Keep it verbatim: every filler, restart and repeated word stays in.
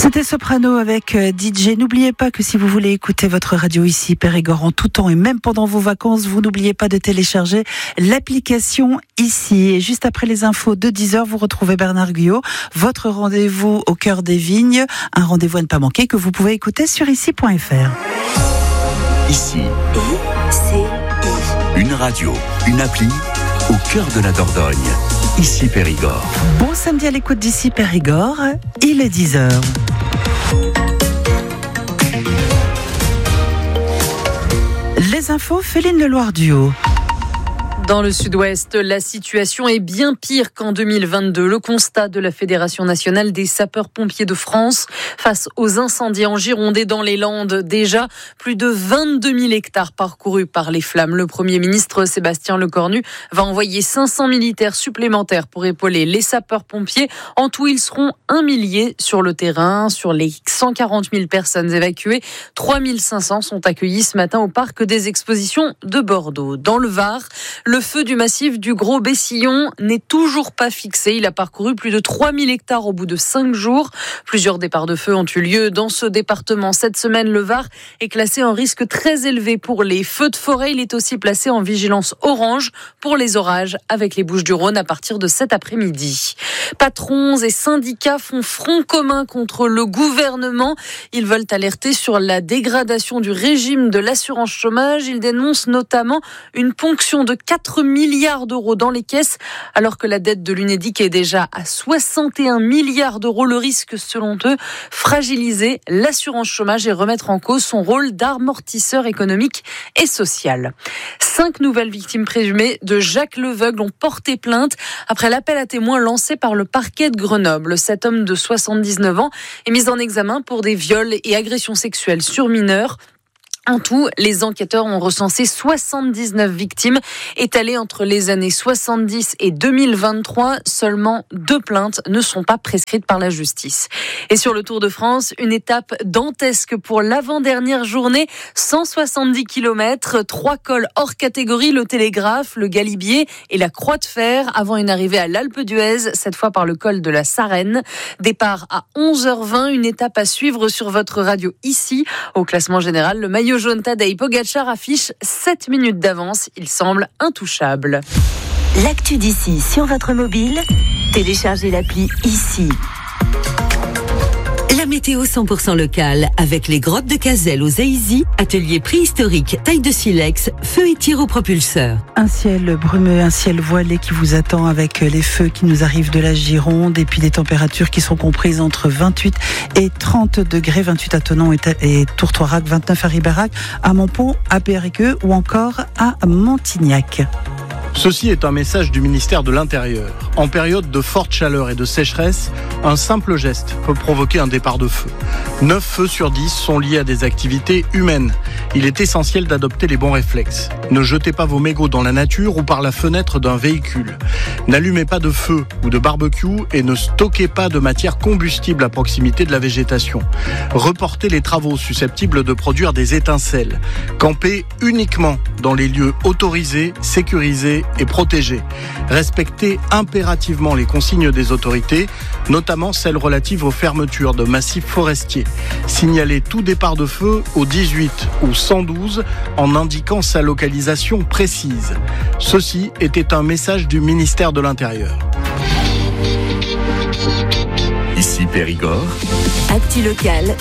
C'était Soprano avec D J. N'oubliez pas que si vous voulez écouter votre radio ici, Périgord, en tout temps et même pendant vos vacances, vous n'oubliez pas de télécharger l'application ici. Et juste après les infos de dix heures, vous retrouvez Bernard Guyot, votre rendez-vous au cœur des vignes, un rendez-vous à ne pas manquer que vous pouvez écouter sur ici point f r. Ici, I-C-I. une radio, une appli au cœur de la Dordogne. Ici Périgord. Bon samedi à l'écoute d'ici Périgord, il est dix heures. Les infos, Féline Leloir-Duhaut. Dans le sud-ouest, la situation est bien pire qu'en deux mille vingt-deux. Le constat de la Fédération nationale des sapeurs-pompiers de France face aux incendies en Gironde et dans les Landes. Déjà, plus de vingt-deux mille hectares parcourus par les flammes. Le Premier ministre Sébastien Lecornu va envoyer cinq cents militaires supplémentaires pour épauler les sapeurs-pompiers. En tout, ils seront un millier sur le terrain. Sur les cent quarante mille personnes évacuées, trois mille cinq cents sont accueillis ce matin au parc des expositions de Bordeaux. Dans le Var, le Le feu du massif du Gros Bessillon n'est toujours pas fixé. Il a parcouru plus de trois mille hectares au bout de cinq jours. Plusieurs départs de feu ont eu lieu dans ce département. Cette semaine, le Var est classé en risque très élevé pour les feux de forêt. Il est aussi placé en vigilance orange pour les orages avec les Bouches-du-Rhône à partir de cet après-midi. Patrons et syndicats font front commun contre le gouvernement. Ils veulent alerter sur la dégradation du régime de l'assurance chômage. Ils dénoncent notamment une ponction de quatre milliards d'euros dans les caisses, alors que la dette de l'Unédic est déjà à soixante et un milliards d'euros. Le risque, selon eux, fragiliser l'assurance chômage et remettre en cause son rôle d'amortisseur économique et social. Cinq nouvelles victimes présumées de Jacques Leveugle ont porté plainte après l'appel à témoins lancé par le parquet de Grenoble. Cet homme de soixante-dix-neuf ans est mis en examen pour des viols et agressions sexuelles sur mineurs. En tout, les enquêteurs ont recensé soixante-dix-neuf victimes étalées entre les années soixante-dix et deux mille vingt-trois. Seulement deux plaintes ne sont pas prescrites par la justice. Et sur le Tour de France, une étape dantesque pour l'avant-dernière journée. cent soixante-dix kilomètres, trois cols hors catégorie, le Télégraphe, le Galibier et la Croix de Fer, avant une arrivée à l'Alpe d'Huez, cette fois par le col de la Sarenne. Départ à onze heures vingt, une étape à suivre sur votre radio ici. Au classement général, le maillot jaune Tadej Pogacar affiche sept minutes d'avance. Il semble intouchable. L'actu d'ici sur votre mobile, téléchargez l'appli ici. La météo cent pour cent locale avec les grottes de Cazelles aux Aïzy, atelier préhistorique, taille de silex, feu et tir au propulseur. Un ciel brumeux, un ciel voilé qui vous attend avec les feux qui nous arrivent de la Gironde et puis des températures qui sont comprises entre vingt-huit et trente degrés, vingt-huit à Thonon et, et Tourtoirac, vingt-neuf à Ribérac, à Montpont, à Périgueux ou encore à Montignac. Ceci est un message du ministère de l'Intérieur. En période de forte chaleur et de sécheresse, un simple geste peut provoquer un départ de feu. neuf feux sur dix sont liés à des activités humaines. Il est essentiel d'adopter les bons réflexes. Ne jetez pas vos mégots dans la nature ou par la fenêtre d'un véhicule. N'allumez pas de feu ou de barbecue et ne stockez pas de matière combustible à proximité de la végétation. Reportez les travaux susceptibles de produire des étincelles. Campez uniquement dans les lieux autorisés, sécurisés et protégés. Respectez impérativement les consignes des autorités, notamment celles relatives aux fermetures de massifs forestiers. Signalez tout départ de feu au dix-huit ou cent douze en indiquant sa localisation précise. Ceci était un message du ministère de l'Intérieur. Ici Périgord. Actu locale